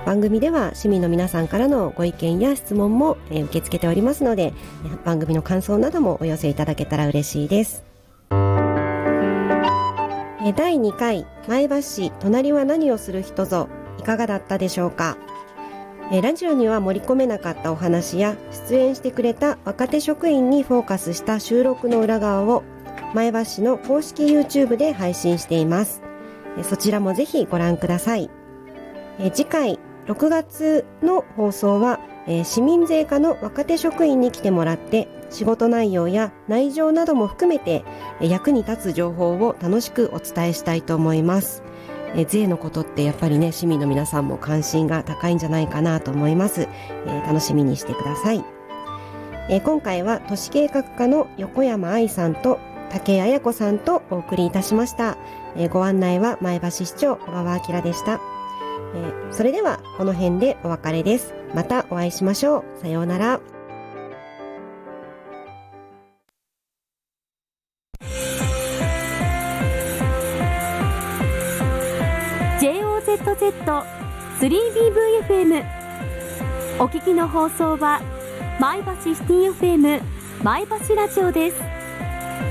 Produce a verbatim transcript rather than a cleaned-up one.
番組では市民の皆さんからのご意見や質問も、えー、受け付けておりますので、番組の感想などもお寄せいただけたら嬉しいです。えー、だいにかい前橋市隣は何をする人ぞ、いかがだったでしょうか。えー、ラジオには盛り込めなかったお話や出演してくれた若手職員にフォーカスした収録の裏側を前橋市の公式 YouTube で配信しています。えー、そちらもぜひご覧ください。えー、次回ろくがつの放送は、えー、市民税課の若手職員に来てもらって仕事内容や内情なども含めて、えー、役に立つ情報を楽しくお伝えしたいと思います。えー、税のことってやっぱりね、市民の皆さんも関心が高いんじゃないかなと思います。えー、楽しみにしてください。えー、今回は都市計画課の横山愛さんと竹井彩子さんとお送りいたしました。えー、ご案内は前橋市長小川明でした。えー、それではこの辺でお別れです。またお会いしましょう。さようなら。 ジェイオーゼットゼットスリービーブイエフエム お聞きの放送は前橋シティ エフエム 前橋ラジオです。